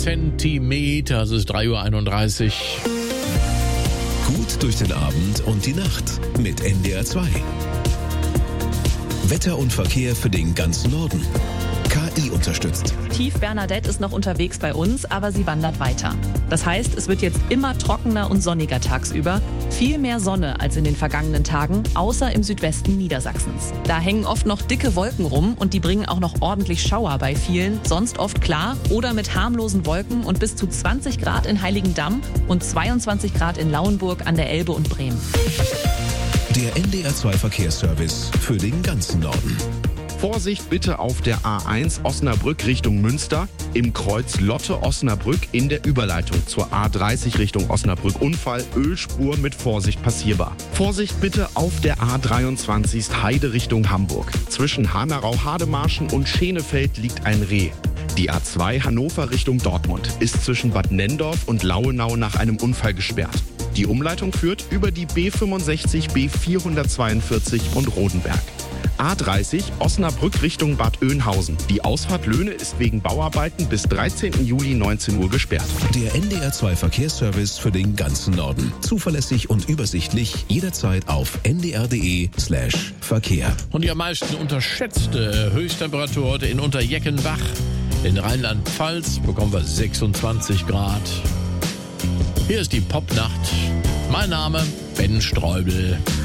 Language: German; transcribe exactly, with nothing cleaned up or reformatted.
Zentimeter. Es ist drei Uhr einunddreißig. Gut durch den Abend und die Nacht mit N D R zwei. Wetter und Verkehr für den ganzen Norden. K I unterstützt. Tief Bernadette ist noch unterwegs bei uns, aber sie wandert weiter. Das heißt, es wird jetzt immer trockener und sonniger tagsüber. Viel mehr Sonne als in den vergangenen Tagen, außer im Südwesten Niedersachsens. Da hängen oft noch dicke Wolken rum und die bringen auch noch ordentlich Schauer bei vielen. Sonst oft klar oder mit harmlosen Wolken und bis zu zwanzig Grad in Heiligendamm und zweiundzwanzig Grad in Lauenburg an der Elbe und Bremen. Der N D R zwei Verkehrsservice für den ganzen Norden. Vorsicht bitte auf der A eins Osnabrück Richtung Münster, im Kreuz Lotte-Osnabrück in der Überleitung zur A dreißig Richtung Osnabrück. Unfall, Ölspur mit Vorsicht passierbar. Vorsicht bitte auf der A dreiundzwanzig Heide Richtung Hamburg. Zwischen Hanau-Hademarschen und Schenefeld liegt ein Reh. Die A zwei Hannover Richtung Dortmund ist zwischen Bad Nenndorf und Lauenau nach einem Unfall gesperrt. Die Umleitung führt über die B fünfundsechzig, B vierhundertzweiundvierzig und Rodenberg. A dreißig Osnabrück Richtung Bad Oeynhausen. Die Ausfahrt Löhne ist wegen Bauarbeiten bis dreizehnten Juli neunzehn Uhr gesperrt. Der N D R zwei Verkehrsservice für den ganzen Norden. Zuverlässig und übersichtlich jederzeit auf n d r punkt d e slash Verkehr. Und die am meisten unterschätzte Höchsttemperatur heute in Unterjeckenbach. In Rheinland-Pfalz bekommen wir sechsundzwanzig Grad. Hier ist die Popnacht. Mein Name Ben Streubel.